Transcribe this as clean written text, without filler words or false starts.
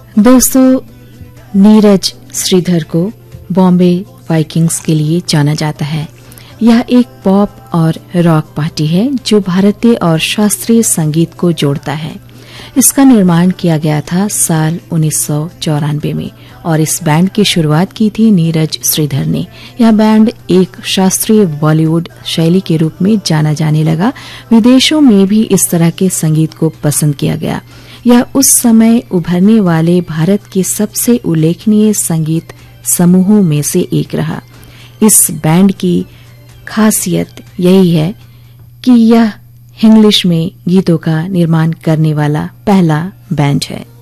दोस्तों, नीरज श्रीधर को बॉम्बे वाइकिंग्स के लिए जाना जाता है। यह एक पॉप और रॉक पार्टी है जो भारतीय और शास्त्रीय संगीत को जोड़ता है। इसका निर्माण किया गया था साल 1994 में और इस बैंड की शुरुआत की थी नीरज श्रीधर ने। यह बैंड एक शास्त्रीय बॉलीवुड शैली के रूप में जाना जाने लगा। विदेशों में भी इस तरह के संगीत को पसंद किया गया। यह उस समय उभरने वाले भारत के सबसे उल्लेखनीय संगीत समूहों में से एक रहा। इस बैंड की खासियत यही है कि यह इंग्लिश में गीतों का निर्माण करने वाला पहला बैंड है।